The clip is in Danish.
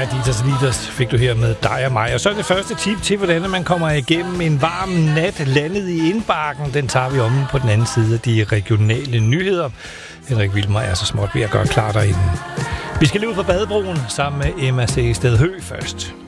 Adidas Leaders fik du her med dig og mig. Og så er det første tip til, hvordan man kommer igennem en varm nat landet i indbakken. Den tager vi om på den anden side af de regionale nyheder. Henrik Wilmer er så småt ved at gøre klar derinde. Vi skal lige ud på Badebroen sammen med Emma C. Stedhø først.